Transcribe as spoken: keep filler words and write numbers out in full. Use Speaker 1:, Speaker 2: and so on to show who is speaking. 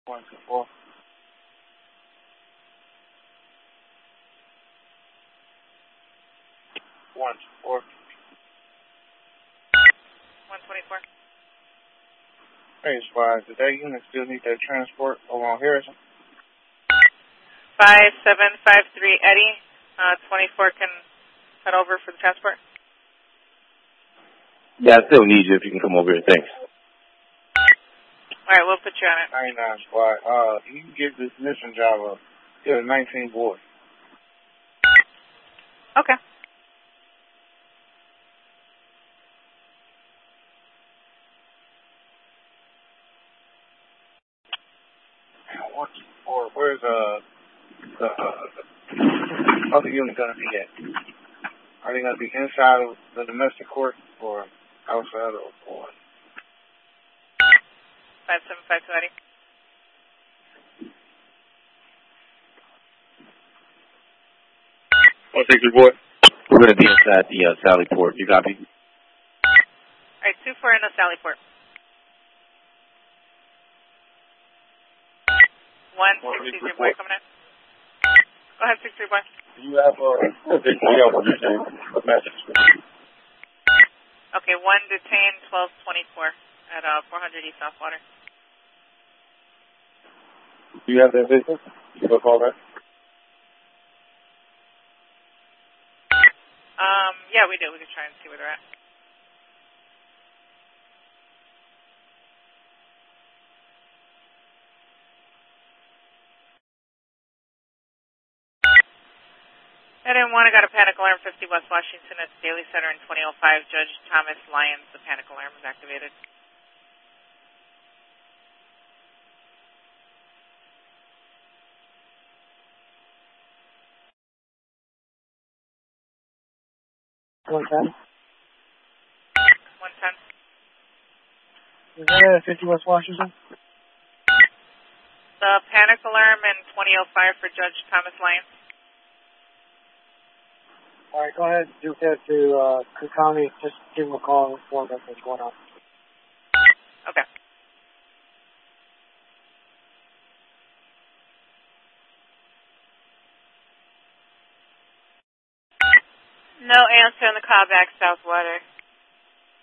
Speaker 1: One two four. One two four.
Speaker 2: One twenty four.
Speaker 1: Hey, Squad, did that unit still need that transport along Harrison?
Speaker 2: Five seven five three Eddie. Uh, twenty four can cut over for the transport.
Speaker 3: Yeah, I still need you if you can come over here. Thanks.
Speaker 2: All right, we'll put you on it.
Speaker 1: ninety-nine Squad. Uh, you can give this mission job a get a nineteen boy.
Speaker 2: Okay.
Speaker 1: One two four. Where's uh the uh, other unit gonna be at? Are they gonna be inside of the domestic court or outside of the court?
Speaker 2: Five seven five two Eddie.
Speaker 1: One six three boy.
Speaker 3: We're going to be inside the uh, Sally Port. You copy?
Speaker 2: All right, two four in the Sally Port. One six three boy coming in. Go ahead, six three boy.
Speaker 1: Do you have uh, okay, we have a message.
Speaker 2: Okay, one detained, twelve twenty four at uh four hundred East Southwater.
Speaker 1: Do you have that business? You will call that?
Speaker 2: Um, yeah, we do. We can try and see where they're at. I didn't want to got a panic alarm fifty West Washington at the Daily Center in twenty oh five. Judge Thomas Lyons, the panic alarm was activated.
Speaker 4: one ten.
Speaker 2: one ten.
Speaker 4: Is that at fifty West Washington?
Speaker 2: The panic alarm in twenty oh five for Judge Thomas Lyons.
Speaker 4: All right, go ahead and do that to uh, Cook County. Just give them a call and inform them what's going on.
Speaker 2: Okay. No answer on the call back, Southwater.